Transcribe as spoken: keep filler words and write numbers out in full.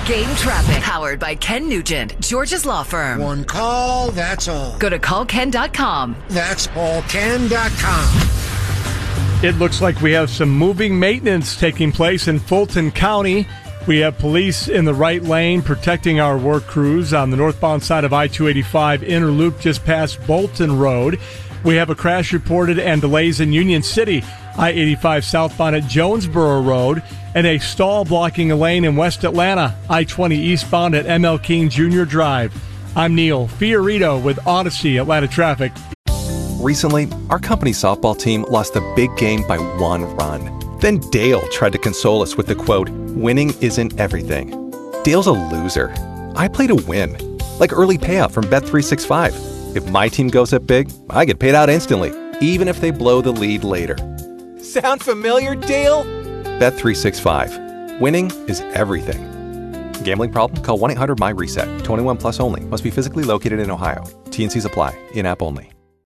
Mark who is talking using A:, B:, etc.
A: Game Traffic, powered by Ken Nugent, George's Law Firm.
B: One call, that's all.
A: Go to call ken dot com.
B: That's call ken dot com.
C: It looks like we have some moving maintenance taking place in Fulton County. We have police in the right lane protecting our work crews on the northbound side of I two eighty-five inner loop just past Bolton Road. We have a crash reported and delays in Union City, I eighty-five southbound at Jonesboro Road, and a stall blocking a lane in West Atlanta, I twenty eastbound at M L King Junior Drive. I'm Neil Fiorito with Odyssey Atlanta Traffic.
D: Recently, our company's softball team lost a big game by one run. Then Dale tried to console us with the quote, "Winning isn't everything." Dale's a loser. I play to win, like early payout from Bet three sixty-five. If my team goes up big, I get paid out instantly, even if they blow the lead later. Sound familiar, Dale? Bet three sixty-five. Winning is everything. Gambling problem? Call one eight hundred M Y RESET. twenty-one plus only. Must be physically located in Ohio. T and Cs apply. In-app only.